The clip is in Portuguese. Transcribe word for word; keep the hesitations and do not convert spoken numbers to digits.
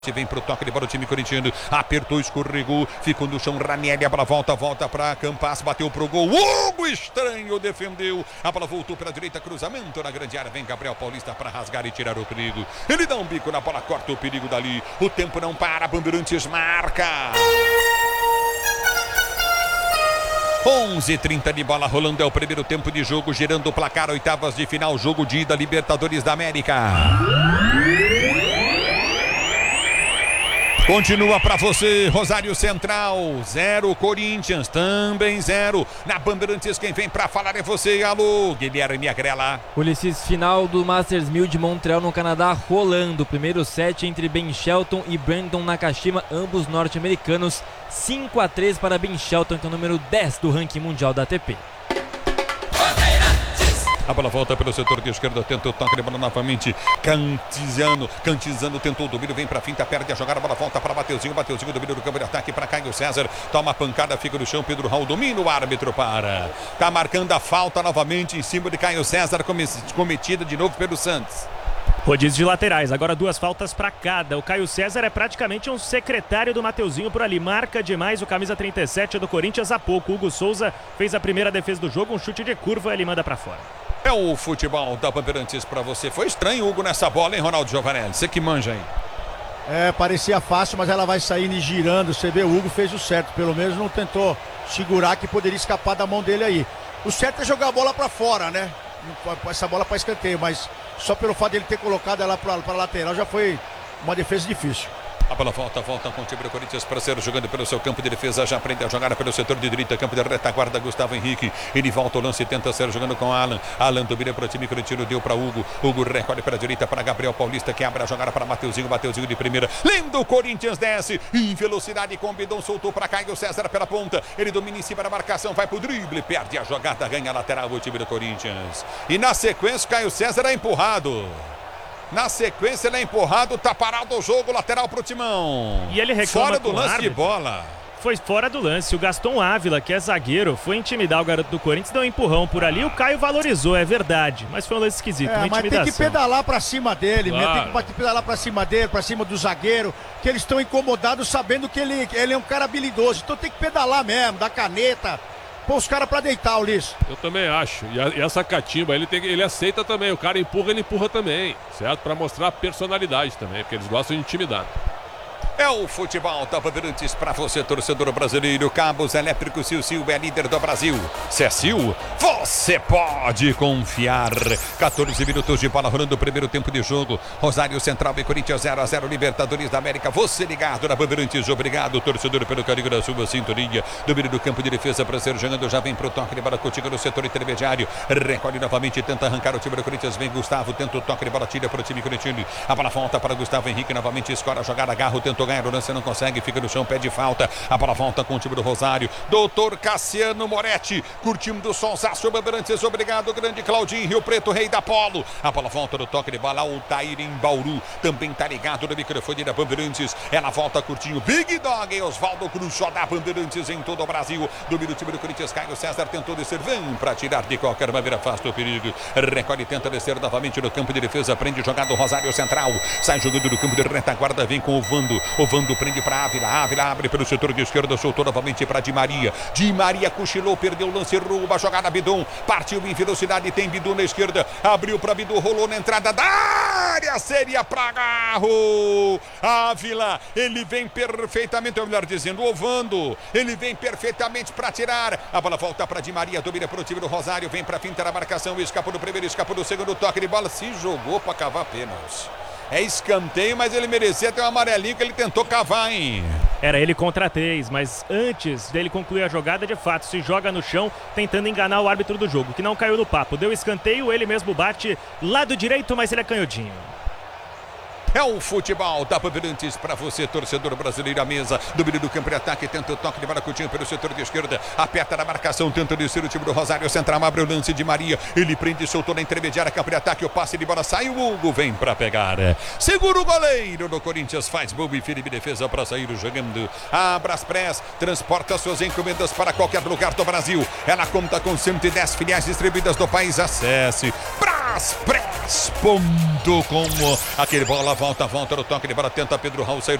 Vem pro toque de bola o time corintiano, apertou, escorregou, ficou no chão, Ranieri, a bola volta, volta pra Campas, bateu pro gol, Hugo Estranho defendeu, a bola voltou pela direita, cruzamento na grande área, vem Gabriel Paulista pra rasgar e tirar o perigo, ele dá um bico na bola, corta o perigo dali, o tempo não para, Bandeirantes marca. onze e trinta de bola rolando, é o primeiro tempo de jogo, girando o placar, oitavas de final, jogo de ida, Libertadores da América. Continua para você, Rosário Central, zero, Corinthians, também zero. Na Bandeirantes, quem vem para falar é você, alô, Guilherme Agrela. Ulisses, final do Masters mil de Montreal no Canadá rolando. Primeiro set entre Ben Shelton e Brandon Nakashima, ambos norte-americanos. cinco a três para Ben Shelton, que é o número dez do ranking mundial da A T P. A bola volta pelo setor de esquerda, tenta o toque de bola novamente, Cantizano, Cantizano tentou o domínio, vem pra finta, perde a jogada, a bola volta para Mateuzinho, Mateuzinho domínio do campo de ataque para Caio César, toma a pancada, fica no chão, Pedro Raul domina, o árbitro para, tá marcando a falta novamente em cima de Caio César, cometida de novo pelo Santos. Rodízio de laterais, agora duas faltas para cada. O Caio César é praticamente um secretário do Mateuzinho por ali. Marca demais o camisa trinta e sete do Corinthians há pouco. Hugo Souza fez a primeira defesa do jogo, um chute de curva, ele manda para fora. É o futebol da Bandeirantes para você. Foi estranho, Hugo, nessa bola, hein, Ronaldo Giovanelli? Você que manja aí. É, parecia fácil, mas ela vai saindo e girando. Você vê, o Hugo fez o certo. Pelo menos não tentou segurar, que poderia escapar da mão dele aí. O certo é jogar a bola para fora, né? Essa bola para escanteio, mas só pelo fato dele ter colocado ela para a lateral já foi uma defesa difícil. A bola volta, volta com o time do Corinthians para ser jogando pelo seu campo de defesa, já aprende a jogar pelo setor de direita, campo de retaguarda, Gustavo Henrique, ele volta o lance e tenta ser jogando com Alan, Alan domina para o time corintiano, deu para Hugo, Hugo recolhe para a direita para Gabriel Paulista, que abre a jogada para Mateuzinho, Mateuzinho de primeira, lindo, o Corinthians desce, em velocidade com o Bidon, soltou para Caio César pela ponta, ele domina em cima da marcação, vai pro drible, perde a jogada, ganha a lateral o time do Corinthians, e na sequência Caio César é empurrado. Na sequência ele é empurrado, tá parado o jogo, lateral pro Timão. E ele reclama fora do com lance árbitro. de bola. Foi fora do lance, o Gaston Ávila, que é zagueiro, foi intimidar o garoto do Corinthians, deu um empurrão por ali, o Caio valorizou, é verdade, mas foi um lance esquisito, é, uma mas intimidação. tem que pedalar pra cima dele, Claro. né? Tem que pedalar pra cima dele, pra cima do zagueiro, que eles estão incomodados sabendo que ele, ele é um cara habilidoso, então tem que pedalar mesmo, dar caneta, pôr os caras pra deitar, Ulisses. Eu também acho, e, a, e essa catimba, ele, tem, ele aceita também, o cara empurra, ele empurra também, certo? Pra mostrar a personalidade também, porque eles gostam de intimidar. É o futebol da Bandeirantes para você, torcedor brasileiro. Cabos Elétricos Sil Sil é líder do Brasil. Se é Sil, você pode confiar. quatorze minutos de bola rolando o primeiro tempo de jogo. Rosário Central e Corinthians zero a zero, Libertadores da América. Você ligado na Bandeirantes. Obrigado, torcedor, pelo carinho da sua sintonia. Domínio do campo de defesa para ser jogando. Já vem pro toque de bola contigo no setor intermediário. Recolhe novamente, tenta arrancar o time do Corinthians. Vem Gustavo, tenta o toque de bola, tira para o time corintiano. A bola volta para Gustavo Henrique. Novamente escora a jogada, agarra, tentou ganhar o lance, não consegue, fica no chão, pede falta. A bola volta com o time do Rosário. Doutor Cassiano Moretti, curtindo o Sonsaço Bandeirantes. Obrigado, grande Claudinho, Rio Preto, rei da polo. A bola volta no toque de bola. O Tair em Bauru também tá ligado no microfone da Bandeirantes. Ela volta curtinho. Big Dog e Oswaldo Cruz, só da Bandeirantes em todo o Brasil. Domina o time do Corinthians. Caio César tentou descer, vem pra tirar de qualquer maneira, afasta o perigo. Recolhe, tenta descer novamente no campo de defesa. Prende jogado Rosário Central. Sai jogando do campo de retaguarda, vem com o Vando. O Vando prende para Ávila, Ávila abre pelo setor de esquerda, soltou novamente para Di Maria, Di Maria cochilou, perdeu o lance, rouba a jogada, Bidon, partiu em velocidade, tem Bidu na esquerda, abriu para Bidu, rolou na entrada da área, seria para Garro, Ávila, ele vem perfeitamente, ou melhor dizendo, o Vando, ele vem perfeitamente para tirar, a bola volta para Di Maria, domina para o time do Rosário, vem para fintar a marcação, escapou do primeiro, escapou do segundo, toque de bola, se jogou para cavar pênalti. É escanteio, mas ele merecia ter um amarelinho que ele tentou cavar, hein? Era ele contra três, mas antes dele concluir a jogada, de fato, se joga no chão, tentando enganar o árbitro do jogo, que não caiu no papo. Deu escanteio, ele mesmo bate lado direito, mas ele é canhotinho. É o futebol da Bandeirantes para você, torcedor brasileiro, à mesa. Domínio do campo de ataque, tenta o toque de bola curtinho pelo setor de esquerda. Aperta na marcação, tenta descer o time do Rosário Central. Abre o lance de Maria. Ele prende, soltou na intermediária, campo de ataque. O passe de bola sai. O Hugo vem para pegar. Segura o goleiro do Corinthians. Faz bobo e firme defesa para sair jogando. A Braspress transporta suas encomendas para qualquer lugar do Brasil. Ela conta com cento e dez filiais distribuídas do país. Acesse Braspress express ponto com. Aquele bola, volta, volta no toque de bola, tenta Pedro Raul sair